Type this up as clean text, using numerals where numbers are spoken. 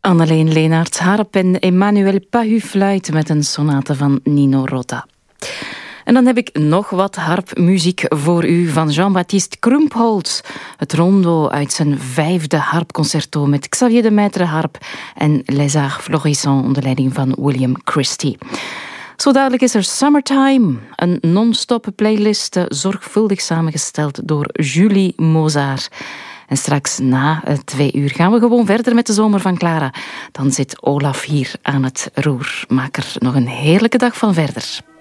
Anneleen Leenaert, harp en Emmanuel Pahu fluit met een sonate van Nino Rota. En dan heb ik nog wat harpmuziek voor u van Jean-Baptiste Krumpholz. Het rondo uit zijn 5e harpconcerto met Xavier de Maître harp en Les Arts Florissants onder leiding van William Christie. Zo dadelijk is er Summertime, een non-stop playlist zorgvuldig samengesteld door Julie Mozart. En straks na 2 uur gaan we gewoon verder met de zomer van Clara. Dan zit Olaf hier aan het roer. Maak er nog een heerlijke dag van verder.